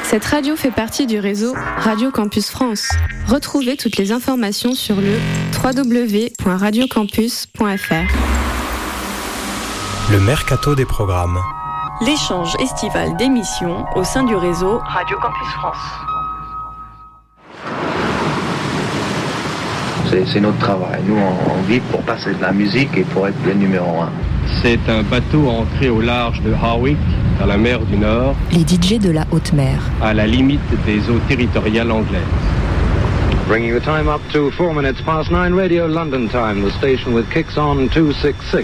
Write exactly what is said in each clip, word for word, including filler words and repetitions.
Cette radio fait partie du réseau Radio Campus France. Retrouvez toutes les informations sur le w w w point radio campus point f r. Le mercato des programmes. L'échange estival d'émissions au sein du réseau Radio Campus France. C'est, c'est notre travail. Nous, on, on vit pour passer de la musique et pour être le numéro un. C'est un bateau ancré au large de Harwich, dans la mer du Nord. Les D J de la haute mer. À la limite des eaux territoriales anglaises. Bringing the time up to four minutes past nine, Radio London time, the station with kicks on two sixty-six.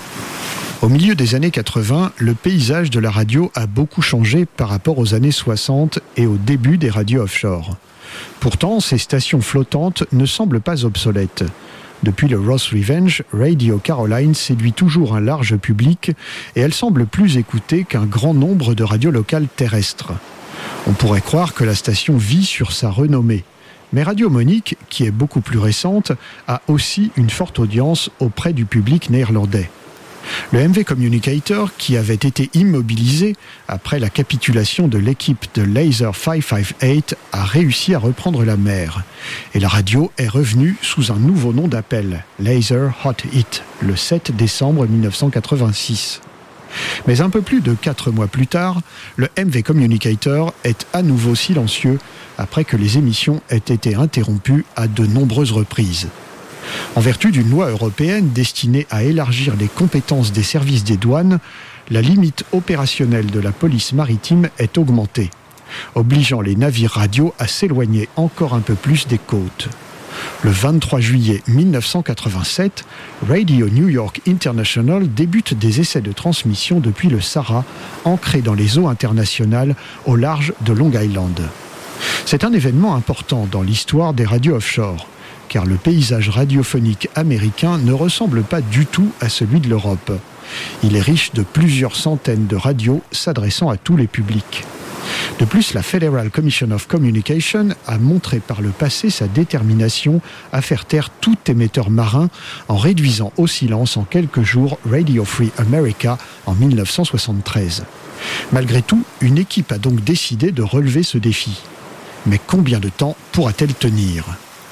Au milieu des années quatre-vingts, le paysage de la radio a beaucoup changé par rapport aux années soixante et au début des radios offshore. Pourtant, ces stations flottantes ne semblent pas obsolètes. Depuis le Ross Revenge, Radio Caroline séduit toujours un large public et elle semble plus écoutée qu'un grand nombre de radios locales terrestres. On pourrait croire que la station vit sur sa renommée. Mais Radio Monique, qui est beaucoup plus récente, a aussi une forte audience auprès du public néerlandais. Le M V Communicator, qui avait été immobilisé après la capitulation de l'équipe de Laser cinq cent cinquante-huit, a réussi à reprendre la mer. Et la radio est revenue sous un nouveau nom d'appel, Laser Hot Hit, le sept décembre mille neuf cent quatre-vingt-six. Mais un peu plus de quatre mois plus tard, le M V Communicator est à nouveau silencieux après que les émissions aient été interrompues à de nombreuses reprises. En vertu d'une loi européenne destinée à élargir les compétences des services des douanes, la limite opérationnelle de la police maritime est augmentée, obligeant les navires radio à s'éloigner encore un peu plus des côtes. Le vingt-trois juillet mille neuf cent quatre-vingt-sept, Radio New York International débute des essais de transmission depuis le Sahara, ancré dans les eaux internationales au large de Long Island. C'est un événement important dans l'histoire des radios offshore, car le paysage radiophonique américain ne ressemble pas du tout à celui de l'Europe. Il est riche de plusieurs centaines de radios s'adressant à tous les publics. De plus, la Federal Commission of Communication a montré par le passé sa détermination à faire taire tout émetteur marin en réduisant au silence en quelques jours Radio Free America en mille neuf cent soixante-treize. Malgré tout, une équipe a donc décidé de relever ce défi. Mais combien de temps pourra-t-elle tenir ?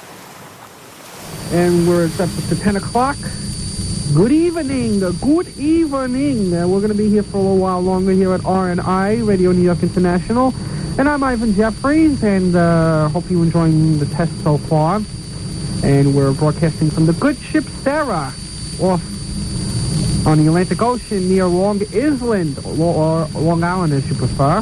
And we're up to ten o'clock. Good evening, good evening. Uh, we're going to be here for a little while longer here at R N I, Radio New York International. And I'm Ivan Jeffries, and uh, hope you're enjoying the test so far. And we're broadcasting from the good ship Sarah off on the Atlantic Ocean near Long Island, or Long Island as you prefer.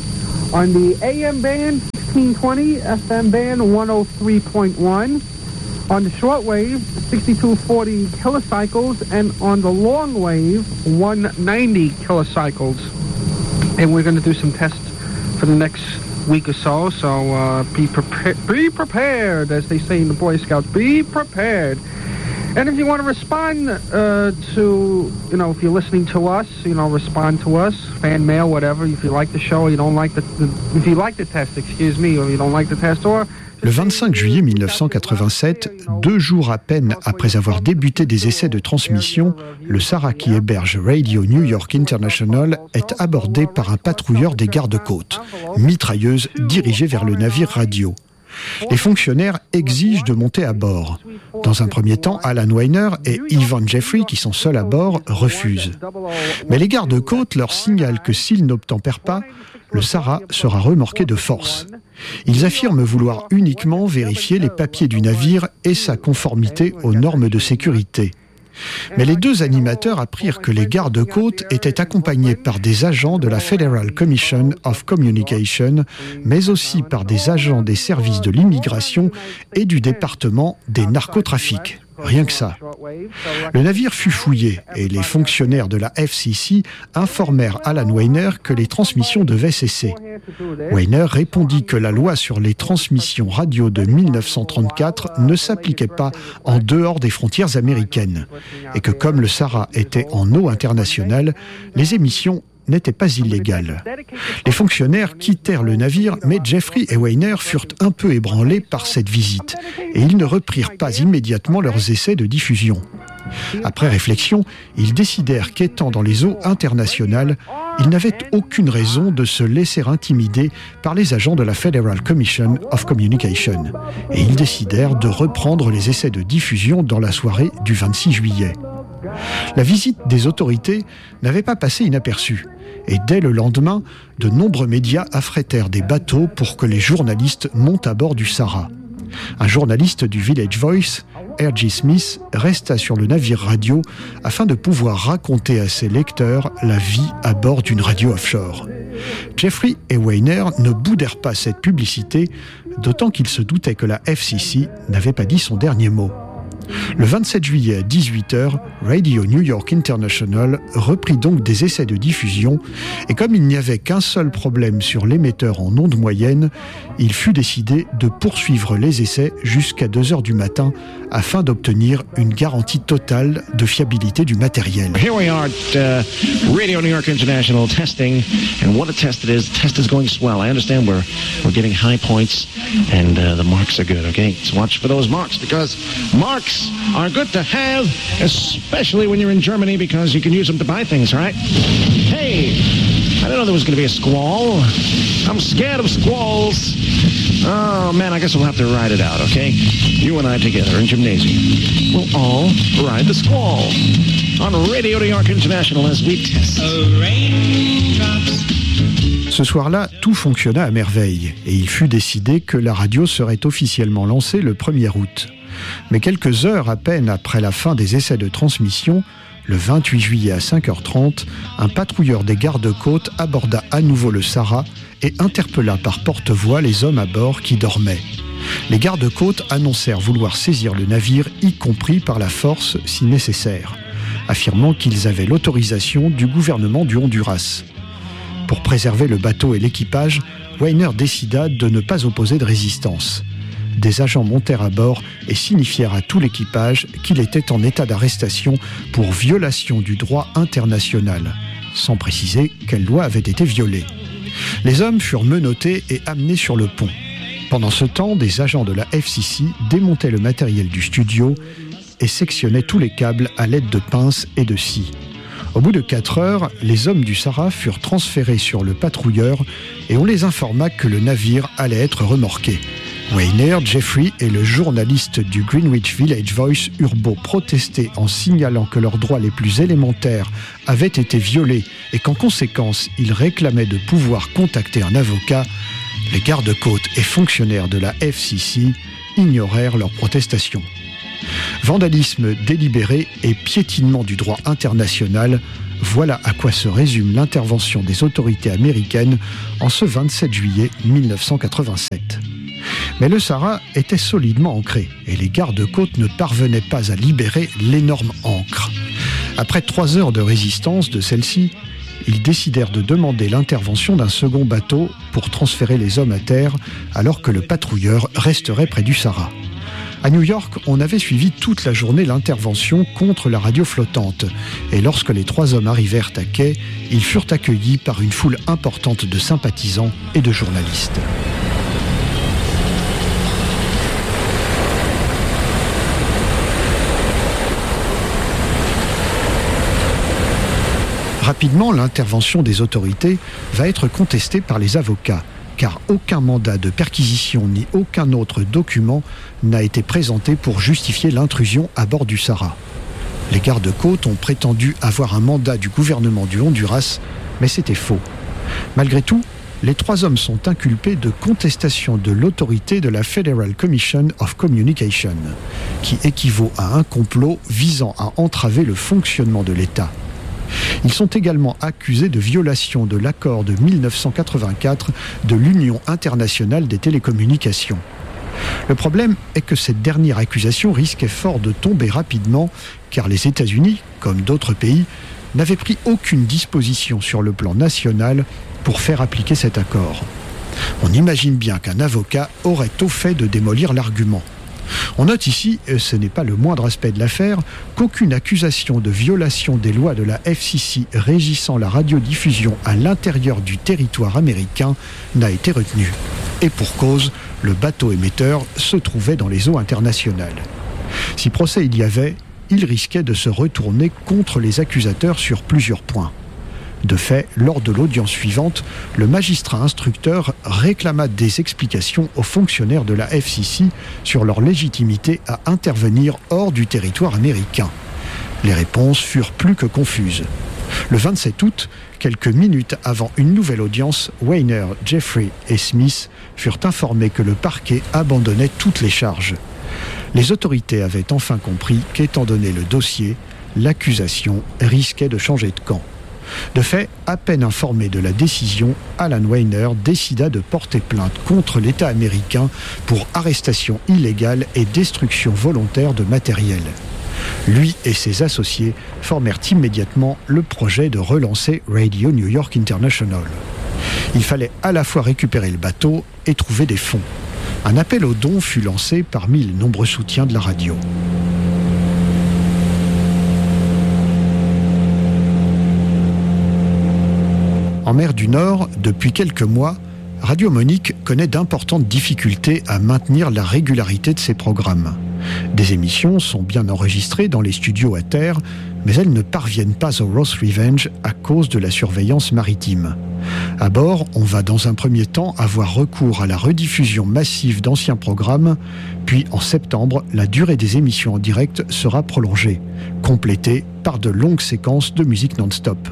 On the A M band, sixteen twenty, F M band, one oh three point one. On the shortwave, sixty-two forty kilocycles, and on the long wave, one ninety kilocycles. And we're going to do some tests for the next week or so, so uh, be, prepa- be prepared, as they say in the Boy Scouts, be prepared. And if you want to respond uh, to, you know, if you're listening to us, you know, respond to us, fan mail, whatever. If you like the show, you don't like the, the if you like the test, excuse me, or you don't like the test, or Le vingt-cinq juillet mille neuf cent quatre-vingt-sept, deux jours à peine après avoir débuté des essais de transmission, le Sahara qui héberge Radio New York International est abordé par un patrouilleur des gardes-côtes, mitrailleuse dirigée vers le navire radio. Les fonctionnaires exigent de monter à bord. Dans un premier temps, Alan Weiner et Ivan Jeffrey, qui sont seuls à bord, refusent. Mais les gardes-côtes leur signalent que s'ils n'obtempèrent pas, le Sahara sera remorqué de force. Ils affirment vouloir uniquement vérifier les papiers du navire et sa conformité aux normes de sécurité. Mais les deux animateurs apprirent que les gardes-côtes étaient accompagnés par des agents de la Federal Commission of Communication, mais aussi par des agents des services de l'immigration et du département des narcotrafics. Rien que ça. Le navire fut fouillé et les fonctionnaires de la F C C informèrent Alan Weiner que les transmissions devaient cesser. Weiner répondit que la loi sur les transmissions radio de mille neuf cent trente-quatre ne s'appliquait pas en dehors des frontières américaines et que comme le Sahara était en eau internationale, les émissions n'était pas illégale. Les fonctionnaires quittèrent le navire, mais Jeffrey et Weiner furent un peu ébranlés par cette visite et ils ne reprirent pas immédiatement leurs essais de diffusion. Après réflexion, ils décidèrent qu'étant dans les eaux internationales, ils n'avaient aucune raison de se laisser intimider par les agents de la Federal Commission of Communication. Et ils décidèrent de reprendre les essais de diffusion dans la soirée du vingt-six juillet. La visite des autorités n'avait pas passé inaperçue. Et dès le lendemain, de nombreux médias affrétèrent des bateaux pour que les journalistes montent à bord du Sarah. Un journaliste du Village Voice, R G Smith, resta sur le navire radio afin de pouvoir raconter à ses lecteurs la vie à bord d'une radio offshore. Jeffrey et Weiner ne boudèrent pas cette publicité, d'autant qu'ils se doutaient que la F C C n'avait pas dit son dernier mot. Le vingt-sept juillet à dix-huit heures, Radio New York International reprit donc des essais de diffusion et comme il n'y avait qu'un seul problème sur l'émetteur en ondes moyennes, il fut décidé de poursuivre les essais jusqu'à deux heures du matin afin d'obtenir une garantie totale de fiabilité du matériel. Here we are at uh, Radio New York International testing, and what a test it is. The test is going swell. I understand we're we're getting high points, and uh, the marks are good. Okay, so watch for those marks because marks are good to have, especially when you're in Germany because you can use them to buy things, right? Hey, I didn't know there was going to be a squall. I'm scared of squalls. Oh man, I guess we'll have to ride it out, okay? You and I together in gymnasium. We'll all ride the squall on Radio New York International as we test. Ce soir-là, tout fonctionna à merveille et il fut décidé que la radio serait officiellement lancée le premier août. Mais quelques heures à peine après la fin des essais de transmission, le vingt-huit juillet à cinq heures trente, un patrouilleur des gardes-côtes aborda à nouveau le Sarah et interpella par porte-voix les hommes à bord qui dormaient. Les gardes-côtes annoncèrent vouloir saisir le navire, y compris par la force si nécessaire, affirmant qu'ils avaient l'autorisation du gouvernement du Honduras. Pour préserver le bateau et l'équipage, Weiner décida de ne pas opposer de résistance. Des agents montèrent à bord et signifièrent à tout l'équipage qu'il était en état d'arrestation pour violation du droit international, sans préciser quelle loi avait été violée. Les hommes furent menottés et amenés sur le pont. Pendant ce temps, des agents de la F C C démontaient le matériel du studio et sectionnaient tous les câbles à l'aide de pinces et de scie. Au bout de quatre heures, les hommes du Sarah furent transférés sur le patrouilleur et on les informa que le navire allait être remorqué. Weiner, Jeffrey et le journaliste du Greenwich Village Voice eurent beau protester en signalant que leurs droits les plus élémentaires avaient été violés et qu'en conséquence, ils réclamaient de pouvoir contacter un avocat, les gardes-côtes et fonctionnaires de la F C C ignorèrent leurs protestations. Vandalisme délibéré et piétinement du droit international, voilà à quoi se résume l'intervention des autorités américaines en ce vingt-sept juillet mille neuf cent quatre-vingt-sept. Mais le Sarah était solidement ancré et les gardes-côtes ne parvenaient pas à libérer l'énorme ancre. Après trois heures de résistance de celle-ci, ils décidèrent de demander l'intervention d'un second bateau pour transférer les hommes à terre alors que le patrouilleur resterait près du Sarah. À New York, on avait suivi toute la journée l'intervention contre la radio flottante et lorsque les trois hommes arrivèrent à quai, ils furent accueillis par une foule importante de sympathisants et de journalistes. Rapidement, l'intervention des autorités va être contestée par les avocats, car aucun mandat de perquisition ni aucun autre document n'a été présenté pour justifier l'intrusion à bord du Sarah. Les gardes-côtes ont prétendu avoir un mandat du gouvernement du Honduras, mais c'était faux. Malgré tout, les trois hommes sont inculpés de contestation de l'autorité de la Federal Commission of Communication, qui équivaut à un complot visant à entraver le fonctionnement de l'État. Ils sont également accusés de violation de l'accord de mille neuf cent quatre-vingt-quatre de l'Union internationale des télécommunications. Le problème est que cette dernière accusation risquait fort de tomber rapidement, car les États-Unis, comme d'autres pays, n'avaient pris aucune disposition sur le plan national pour faire appliquer cet accord. On imagine bien qu'un avocat aurait au fait de démolir l'argument. On note ici, et ce n'est pas le moindre aspect de l'affaire, qu'aucune accusation de violation des lois de la F C C régissant la radiodiffusion à l'intérieur du territoire américain n'a été retenue. Et pour cause, le bateau émetteur se trouvait dans les eaux internationales. Si procès il y avait, il risquait de se retourner contre les accusateurs sur plusieurs points. De fait, lors de l'audience suivante, le magistrat instructeur réclama des explications aux fonctionnaires de la F C C sur leur légitimité à intervenir hors du territoire américain. Les réponses furent plus que confuses. Le vingt-sept août, quelques minutes avant une nouvelle audience, Weiner, Jeffrey et Smith furent informés que le parquet abandonnait toutes les charges. Les autorités avaient enfin compris qu'étant donné le dossier, l'accusation risquait de changer de camp. De fait, à peine informé de la décision, Alan Weiner décida de porter plainte contre l'État américain pour arrestation illégale et destruction volontaire de matériel. Lui et ses associés formèrent immédiatement le projet de relancer Radio New York International. Il fallait à la fois récupérer le bateau et trouver des fonds. Un appel aux dons fut lancé parmi les nombreux soutiens de la radio. En mer du Nord, depuis quelques mois, Radio Monique connaît d'importantes difficultés à maintenir la régularité de ses programmes. Des émissions sont bien enregistrées dans les studios à terre, mais elles ne parviennent pas au Ross Revenge à cause de la surveillance maritime. À bord, on va dans un premier temps avoir recours à la rediffusion massive d'anciens programmes, puis en septembre, la durée des émissions en direct sera prolongée, complétée par de longues séquences de musique non-stop.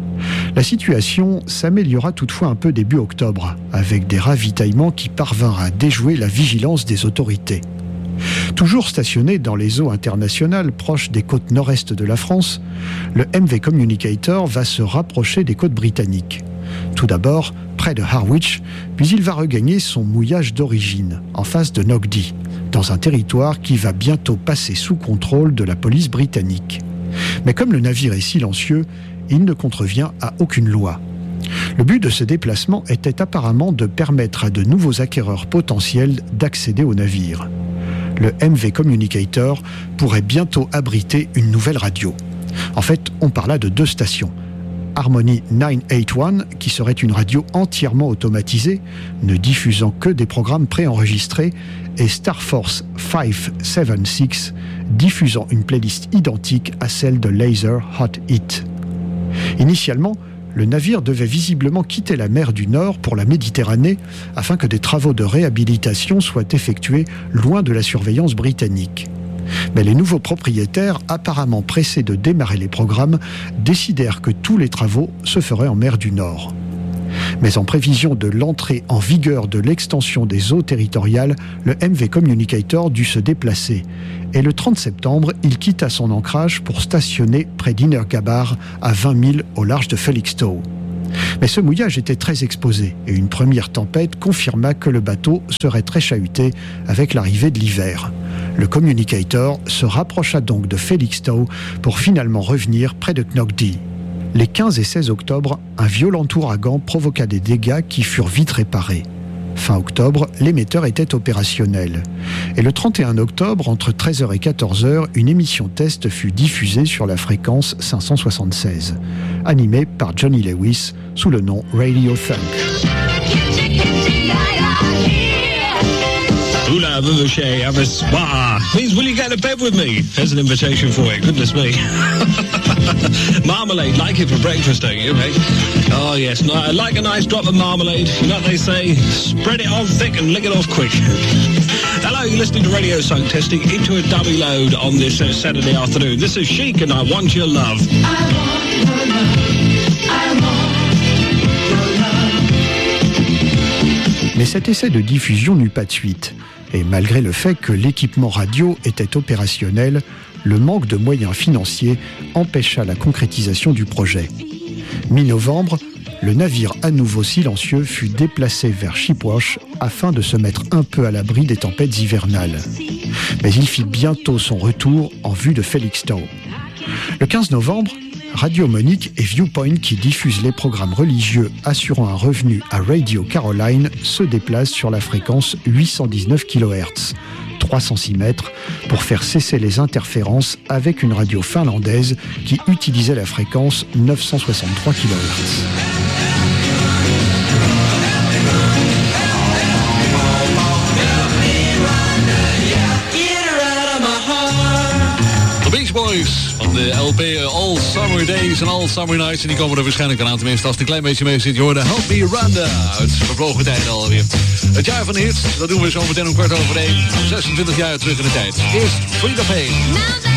La situation s'améliora toutefois un peu début octobre, avec des ravitaillements qui parvinrent à déjouer la vigilance des autorités. Toujours stationné dans les eaux internationales proches des côtes nord-est de la France, le M V Communicator va se rapprocher des côtes britanniques. Tout d'abord, près de Harwich, puis il va regagner son mouillage d'origine, en face de Knockdee, dans un territoire qui va bientôt passer sous contrôle de la police britannique. Mais comme le navire est silencieux, il ne contrevient à aucune loi. Le but de ce déplacement était apparemment de permettre à de nouveaux acquéreurs potentiels d'accéder au navire. Le M V Communicator pourrait bientôt abriter une nouvelle radio. En fait, on parla de deux stations. Harmony neuf cent quatre-vingt-un, qui serait une radio entièrement automatisée, ne diffusant que des programmes préenregistrés, et Star Force cinq cent soixante-seize, diffusant une playlist identique à celle de Laser Hot Hit. Initialement, le navire devait visiblement quitter la mer du Nord pour la Méditerranée afin que des travaux de réhabilitation soient effectués loin de la surveillance britannique. Mais les nouveaux propriétaires, apparemment pressés de démarrer les programmes, décidèrent que tous les travaux se feraient en mer du Nord. Mais en prévision de l'entrée en vigueur de l'extension des eaux territoriales, le M V Communicator dut se déplacer. Et le trente septembre, il quitta son ancrage pour stationner près d'Innergabar, à vingt milles au large de Felixstowe. Mais ce mouillage était très exposé et une première tempête confirma que le bateau serait très chahuté avec l'arrivée de l'hiver. Le Communicator se rapprocha donc de Felixstowe pour finalement revenir près de Knockdee. Les quinze et seize octobre, un violent ouragan provoqua des dégâts qui furent vite réparés. Fin octobre, l'émetteur était opérationnel. Et le trente et un octobre, entre treize heures et quatorze heures, une émission test fut diffusée sur la fréquence cinq cent soixante-seize, animée par Johnny Lewis sous le nom Radio Funk. Hula Vuvushe Avaswa means, will you get to bed with me? There's an invitation for you, goodness me. Marmalade, like it for breakfast, don't you, mate? Oh, yes, no, I like a nice drop of marmalade. You know what they say? Spread it on thick and lick it off quick. Hello, you're listening to Radio Sound, testing into a dummy load on this uh, Saturday afternoon. This is Chic and I Want Your Love. I want your love. I want your love. Mais cet essai de diffusion n'eut pas de suite. Et malgré le fait que l'équipement radio était opérationnel, le manque de moyens financiers empêcha la concrétisation du projet. Mi-novembre, le navire à nouveau silencieux fut déplacé vers Shipwash afin de se mettre un peu à l'abri des tempêtes hivernales. Mais il fit bientôt son retour en vue de Felixstowe. Le quinze novembre, Radio Monique et Viewpoint, qui diffusent les programmes religieux assurant un revenu à Radio Caroline, se déplacent sur la fréquence huit cent dix-neuf kilohertz, trois cent six mètres, pour faire cesser les interférences avec une radio finlandaise qui utilisait la fréquence neuf cent soixante-trois kilohertz. Boys P uh, All Summer Days en All Summer Nights. En die komen er waarschijnlijk aan, tenminste als het een klein beetje mee zit. Je hoorde Help Me Rhonda uit vervlogen tijden alweer. Het jaar van de hits, dat doen we zo meteen om kwart over één. zesentwintig jaar terug in de tijd. Eerst Free the Pain.